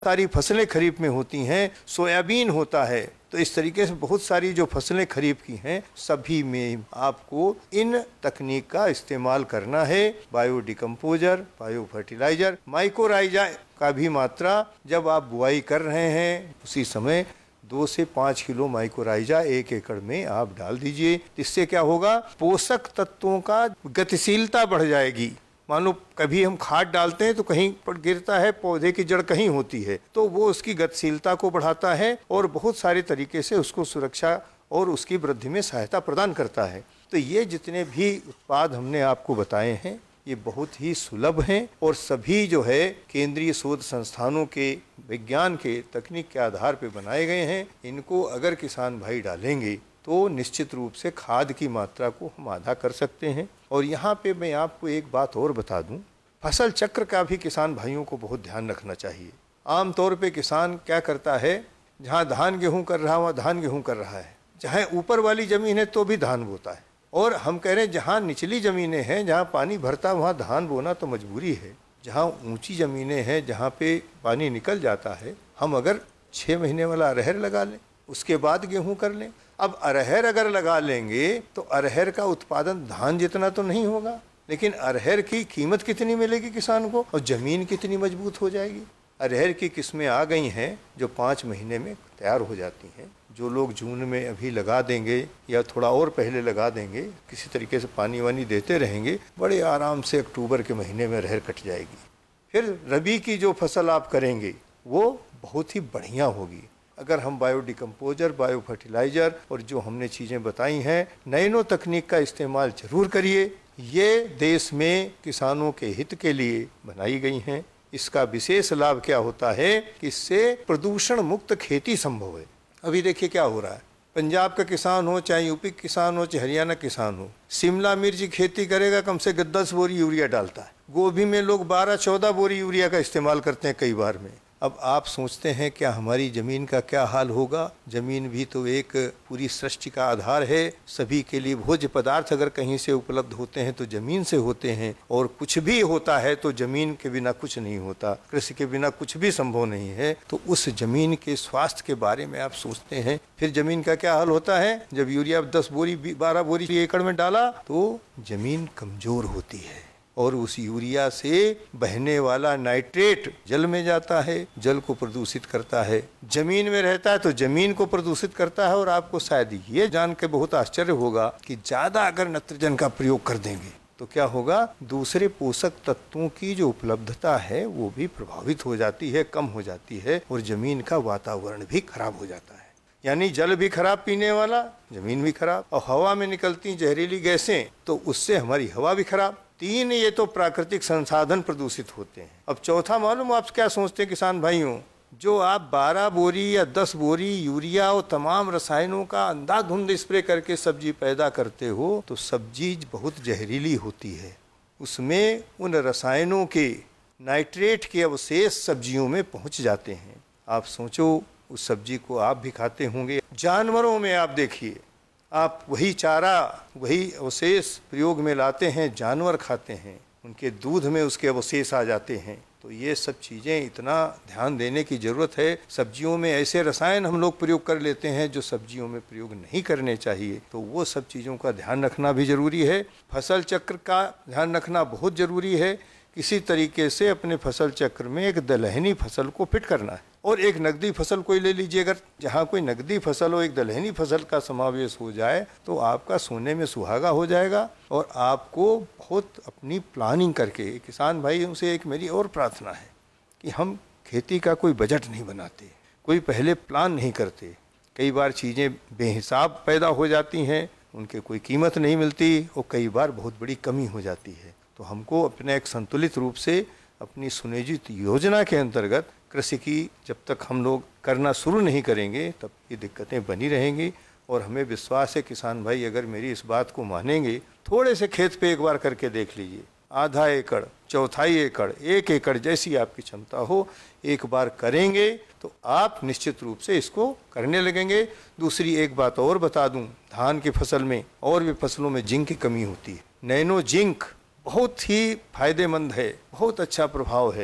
सारी फसलें खरीफ में होती हैं, सोयाबीन होता है। तो इस तरीके से बहुत सारी जो फसलें खरीफ की हैं सभी में आपको इन तकनीक का इस्तेमाल करना है। Bio decomposer, bio fertiliser, mycorrhiza का भी मात्रा जब आप बुआई कर रहे हैं उसी समय 2 से 5 किलो माइक्रोराइजा 1 एकड़ में आप डाल दीजिए। इससे क्या होगा, पोषक तत्वों का गतिशीलता बढ़ जाएगी। मान लो कभी हम खाद डालते हैं तो कहीं पर गिरता है, पौधे की जड़ कहीं होती है, तो वो उसकी गतिशीलता को बढ़ाता है और बहुत सारे तरीके से उसको सुरक्षा और उसकी वृद्धि में सहायता प्रदान करता है। तो ये जितने भी उत्पाद हमने आपको बताए हैं ये बहुत ही सुलभ हैं और सभी जो है केंद्रीय शोध संस्थानों के विज्ञान के तकनीक के आधार पर बनाए गए हैं। इनको अगर किसान भाई डालेंगे तो निश्चित रूप से खाद की मात्रा को हम आधा कर सकते हैं। और यहाँ पे मैं आपको एक बात और बता दूं, फसल चक्र का भी किसान भाइयों को बहुत ध्यान रखना चाहिए। आमतौर पे किसान क्या करता है, जहाँ धान गेहूँ कर रहा है वहाँ धान गेहूँ कर रहा है, जहाँ ऊपर वाली ज़मीन है तो भी धान बोता है। और हम कह रहे हैं जहाँ निचली ज़मीनें हैं, जहाँ पानी भरता वहाँ धान बोना तो मजबूरी है। जहाँ ऊँची ज़मीनें हैं, जहाँ पे पानी निकल जाता है, हम अगर 6 महीने वाला अरहर लगा लें उसके बाद गेहूँ कर लें। अब अरहर अगर लगा लेंगे तो अरहर का उत्पादन धान जितना तो नहीं होगा, लेकिन अरहर की कीमत कितनी मिलेगी किसान को और ज़मीन कितनी मजबूत हो जाएगी। अरहर की किस्में आ गई हैं जो 5 महीने में तैयार हो जाती हैं। जो लोग जून में अभी लगा देंगे या थोड़ा और पहले लगा देंगे, किसी तरीके से पानी वानी देते रहेंगे, बड़े आराम से अक्टूबर के महीने में अरहर कट जाएगी। फिर रबी की जो फसल आप करेंगे वो बहुत ही बढ़िया होगी। अगर हम बायो डिकम्पोजर, बायो फर्टिलाइजर और जो हमने चीज़ें बताई हैं, नैनो तकनीक का इस्तेमाल जरूर करिए। ये देश में किसानों के हित के लिए बनाई गई हैं। इसका विशेष लाभ क्या होता है कि इससे प्रदूषण मुक्त खेती संभव है। अभी देखिए क्या हो रहा है, पंजाब का किसान हो, चाहे यूपी का किसान हो, चाहे हरियाणा किसान हो, शिमला मिर्च की खेती करेगा कम से 10 बोरी यूरिया डालता है। गोभी में लोग 12-14 बोरी यूरिया का इस्तेमाल करते हैं कई बार में। अब आप सोचते हैं क्या हमारी ज़मीन का क्या हाल होगा। ज़मीन भी तो एक पूरी सृष्टि का आधार है। सभी के लिए भोज्य पदार्थ अगर कहीं से उपलब्ध होते हैं तो ज़मीन से होते हैं, और कुछ भी होता है तो ज़मीन के बिना कुछ नहीं होता, कृषि के बिना कुछ भी संभव नहीं है। तो उस ज़मीन के स्वास्थ्य के बारे में आप सोचते हैं, फिर ज़मीन का क्या हाल होता है। जब यूरिया 10 बोरी 12 बोरी एकड़ में डाला तो ज़मीन कमज़ोर होती है और उस यूरिया से बहने वाला नाइट्रेट जल में जाता है, जल को प्रदूषित करता है, जमीन में रहता है तो जमीन को प्रदूषित करता है। और आपको शायद ये जान के बहुत आश्चर्य होगा कि ज़्यादा अगर नाइट्रोजन का प्रयोग कर देंगे तो क्या होगा, दूसरे पोषक तत्वों की जो उपलब्धता है वो भी प्रभावित हो जाती है, कम हो जाती है, और जमीन का वातावरण भी खराब हो जाता है। यानी जल भी खराब पीने वाला, जमीन भी खराब, और हवा में निकलती जहरीली गैसें तो उससे हमारी हवा भी खराब। 3 ये तो प्राकृतिक संसाधन प्रदूषित होते हैं। अब चौथा मालूम आप क्या सोचते हैं किसान भाइयों, जो आप 12 बोरी या 10 बोरी यूरिया और तमाम रसायनों का अंधाधुंध स्प्रे करके सब्जी पैदा करते हो तो सब्जी बहुत जहरीली होती है। उसमें उन रसायनों के नाइट्रेट के अवशेष सब्जियों में पहुंच जाते हैं। आप सोचो उस सब्जी को आप भी खाते होंगे, जानवरों में आप देखिए, आप वही चारा वही अवशेष प्रयोग में लाते हैं, जानवर खाते हैं, उनके दूध में उसके अवशेष आ जाते हैं। तो ये सब चीज़ें इतना ध्यान देने की ज़रूरत है। सब्जियों में ऐसे रसायन हम लोग प्रयोग कर लेते हैं जो सब्जियों में प्रयोग नहीं करने चाहिए, तो वो सब चीज़ों का ध्यान रखना भी ज़रूरी है। फसल चक्र का ध्यान रखना बहुत ज़रूरी है। किसी तरीके से अपने फसल चक्र में एक दलहनी फसल को फिट करना है, और एक नकदी फसल कोई ले लीजिए। अगर जहाँ कोई नकदी फसल हो, एक दलहनी फसल का समावेश हो जाए तो आपका सोने में सुहागा हो जाएगा। और आपको बहुत अपनी प्लानिंग करके, किसान भाइयों से एक मेरी और प्रार्थना है कि हम खेती का कोई बजट नहीं बनाते, कोई पहले प्लान नहीं करते। कई बार चीज़ें बेहिसाब पैदा हो जाती हैं, उनके कोई कीमत नहीं मिलती, और कई बार बहुत बड़ी कमी हो जाती है। तो हमको अपने एक संतुलित रूप से अपनी सुनियोजित योजना के अंतर्गत कृषि की जब तक हम लोग करना शुरू नहीं करेंगे तब ये दिक्कतें बनी रहेंगी। और हमें विश्वास है किसान भाई अगर मेरी इस बात को मानेंगे, थोड़े से खेत पे एक बार करके देख लीजिए, आधा एकड़, चौथाई एकड़, 1 एकड़ जैसी आपकी क्षमता हो, एक बार करेंगे तो आप निश्चित रूप से इसको करने लगेंगे। दूसरी एक बात और बता दूं, धान की फसल में और भी फसलों में जिंक की कमी होती है। नैनो जिंक बहुत ही फायदेमंद है, बहुत अच्छा प्रभाव है।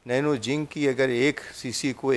नैनो जिंक की अगर 1 सीसी को